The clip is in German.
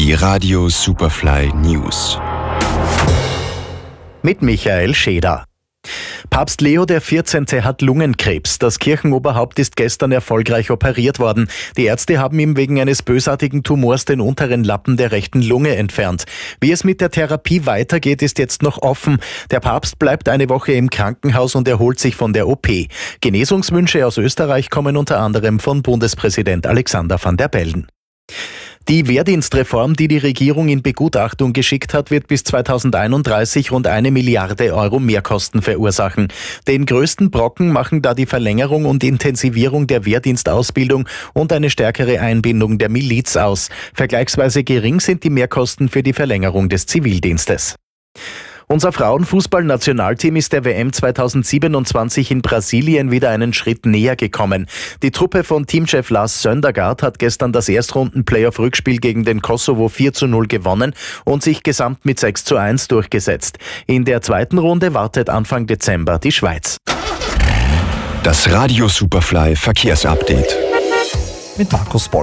Die Radio Superfly News. Mit Michael Scheder. Papst Leo XIV. Hat Lungenkrebs. Das Kirchenoberhaupt ist gestern erfolgreich operiert worden. Die Ärzte haben ihm wegen eines bösartigen Tumors den unteren Lappen der rechten Lunge entfernt. Wie es mit der Therapie weitergeht, ist jetzt noch offen. Der Papst bleibt eine Woche im Krankenhaus und erholt sich von der OP. Genesungswünsche aus Österreich kommen unter anderem von Bundespräsident Alexander Van der Bellen. Die Wehrdienstreform, die die Regierung in Begutachtung geschickt hat, wird bis 2031 rund 1 Milliarde Euro Mehrkosten verursachen. Den größten Brocken machen da die Verlängerung und Intensivierung der Wehrdienstausbildung und eine stärkere Einbindung der Miliz aus. Vergleichsweise gering sind die Mehrkosten für die Verlängerung des Zivildienstes. Unser Frauenfußballnationalteam ist der WM 2027 in Brasilien wieder einen Schritt näher gekommen. Die Truppe von Teamchef Lars Söndergaard hat gestern das Erstrunden-Playoff-Rückspiel gegen den Kosovo 4:0 gewonnen und sich gesamt mit 6:1 durchgesetzt. In der zweiten Runde wartet Anfang Dezember die Schweiz. Das Radio Superfly Verkehrsupdate. Mit Markus Boll.